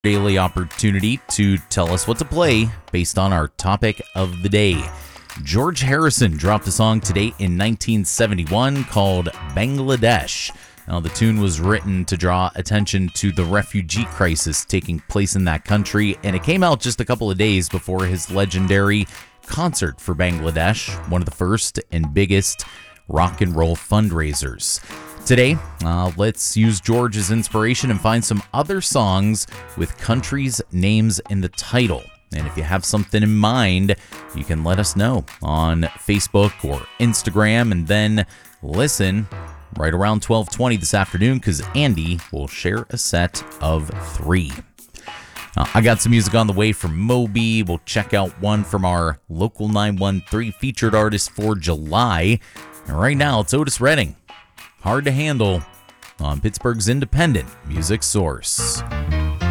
daily opportunity to tell us what to play based on our topic of the day. George Harrison dropped a song today in 1971 called Bangladesh. Now, the tune was written to draw attention to the refugee crisis taking place in that country, and it came out just a couple of days before his legendary concert for Bangladesh, one of the first and biggest rock and roll fundraisers. Today, let's use George's inspiration and find some other songs with countries' names in the title. And if you have something in mind, you can let us know on Facebook or Instagram, and then listen right around 12:20 this afternoon because Andy will share a set of 3. I got some music on the way from Moby. We'll check out one from our Local 913 featured artist for July. And right now, it's Otis Redding. Hard to Handle on Pittsburgh's independent music source.